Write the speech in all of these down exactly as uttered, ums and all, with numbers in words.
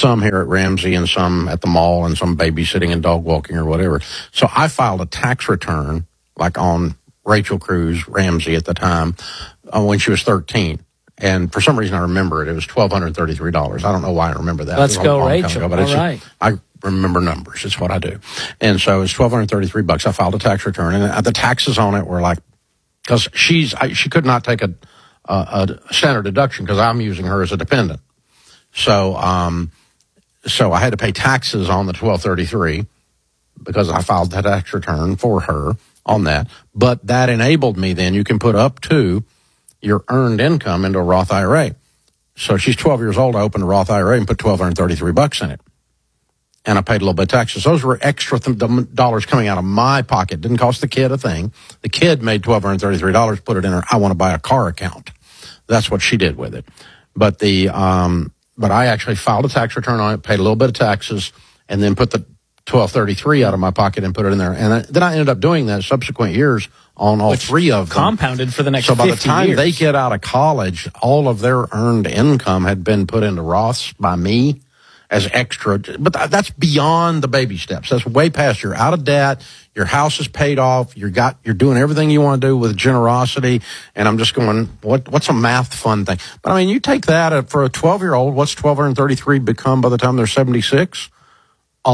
some here at Ramsey and some at the mall and some babysitting and dog walking or whatever. So I filed a tax return, like on Rachel Cruz Ramsey at the time, uh, when she was thirteen. And for some reason, I remember it. It was one thousand two hundred thirty-three dollars. I don't know why I remember that. Let's go, Rachel. Ago, but All it's, right. I remember numbers. It's what I do. And so it was one thousand two hundred thirty-three bucks. I filed a tax return, and the taxes on it were like, because she's, I, she could not take a, a, a standard deduction because I'm using her as a dependent. So, um, so I had to pay taxes on the twelve thirty-three because I filed that tax return for her on that. But that enabled me then, you can put up to your earned income into a Roth I R A. So she's twelve years old. I opened a Roth I R A and put one thousand two hundred thirty-three bucks in it. And I paid a little bit of taxes. Those were extra th- dollars coming out of my pocket. Didn't cost the kid a thing. The kid made one thousand two hundred thirty-three dollars, put it in her I want to buy a car account. That's what she did with it. But the, um, but I actually filed a tax return on it, paid a little bit of taxes, and then put the twelve thirty-three out of my pocket and put it in there. And I, then I ended up doing that subsequent years on all Which three of them. Compounded for the next So by the fifty time years. they get out of college, all of their earned income had been put into Roths by me as extra. But that's beyond the baby steps. That's way past. You're out of debt. Your house is paid off. You got, you're doing everything you want to do with generosity. And I'm just going, what, what's a math fun thing? But I mean, you take that for a twelve year old, what's twelve thirty-three become by the time they're seventy-six? A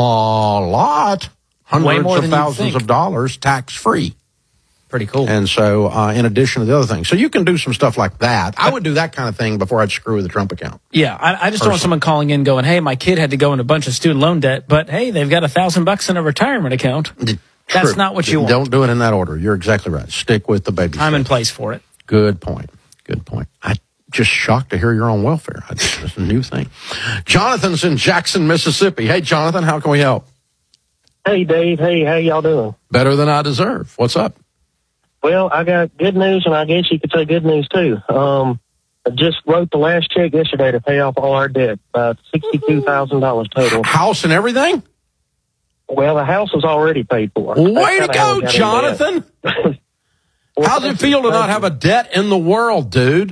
lot. Hundreds more of than you thousands think. of dollars tax free. Pretty cool. And so, uh, in addition to the other things. So you can do some stuff like that. I would do that kind of thing before I'd screw with the Trump account. Yeah, I, I just don't want someone calling in going, hey, my kid had to go in a bunch of student loan debt, but hey, they've got a thousand bucks in a retirement account. True. That's not what you want. Don't do it in that order. You're exactly right. Stick with the baby Time and steps. place for it. Good point. Good point. I just shocked to hear you're on welfare. It's a new thing. Jonathan's in Jackson, Mississippi. Hey, Jonathan, how can we help? Hey, Dave. Hey, how y'all doing? Better than I deserve. What's up? Well, I got good news, and I guess you could say good news, too. Um, I just wrote the last check yesterday to pay off all our debt, about sixty-two thousand dollars total. House and everything? Well, the house was already paid for. Way to That's kinda how go, we got into Jonathan. that. How's it feel to not have a debt in the world, dude?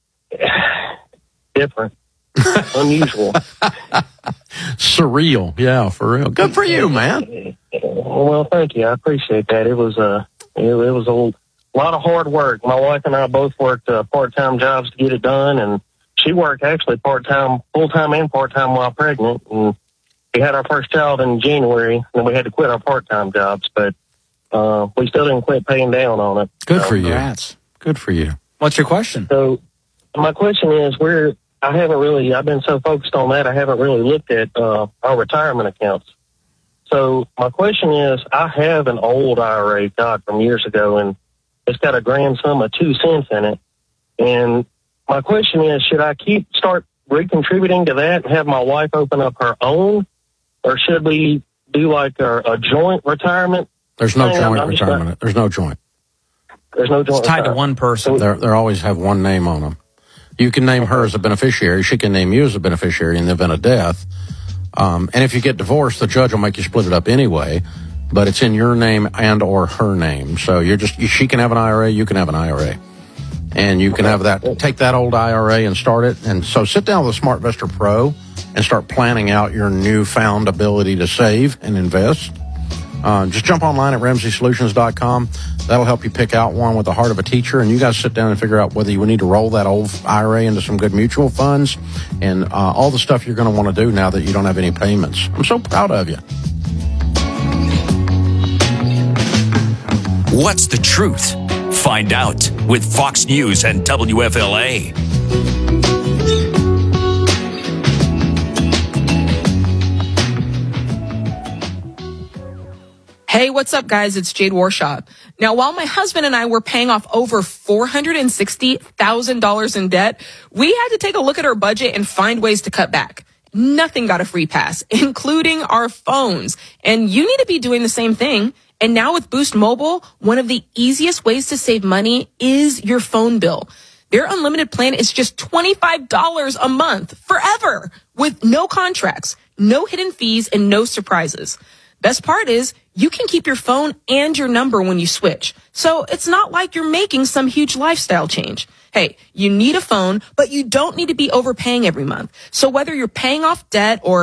Different. Unusual. Surreal. Yeah, for real. Good for you, man. Well, thank you. I appreciate that. It was uh, it, it was a lot of hard work. My wife and I both worked uh, part-time jobs to get it done, and she worked actually part-time, full-time and part-time while pregnant. And we had our first child in January, and we had to quit our part-time jobs, but uh, we still didn't quit paying down on it. Good So, for you. Congrats. Good for you. What's your question? So my question is, where I haven't really, I've been so focused on that, I haven't really looked at uh, our retirement accounts. So my question is, I have an old I R A, God, from years ago, and it's got a grand sum of two cents in it. And my question is, should I keep, start recontributing to that and have my wife open up her own? Or should we do like a, a joint retirement? There's no thing? joint I'm just retirement. not- There's no joint. There's no joint It's tied to retirement. one person. They they always have one name on them. You can name her as a beneficiary. She can name you as a beneficiary in the event of death. Um, and if you get divorced, the judge will make you split it up anyway. But it's in your name and or her name. So you're just she can have an I R A, you can have an I R A, and you can have that. Take that old I R A and start it. And so sit down with a SmartVestor Pro and start planning out your newfound ability to save and invest. Uh, just jump online at Ramsey Solutions dot com. That'll help you pick out one with the heart of a teacher, and you guys sit down and figure out whether you need to roll that old I R A into some good mutual funds and uh, all the stuff you're going to want to do now that you don't have any payments. I'm so proud of you. What's the truth? Find out with Fox News and W F L A. Hey, what's up, guys? It's Jade Warshaw. Now, while my husband and I were paying off over four hundred sixty thousand dollars in debt, we had to take a look at our budget and find ways to cut back. Nothing got a free pass, including our phones. And you need to be doing the same thing. And now with Boost Mobile, one of the easiest ways to save money is your phone bill. Their unlimited plan is just twenty-five dollars a month forever with no contracts, no hidden fees, and no surprises. Best part is you can keep your phone and your number when you switch. So it's not like you're making some huge lifestyle change. Hey, you need a phone, but you don't need to be overpaying every month. So whether you're paying off debt or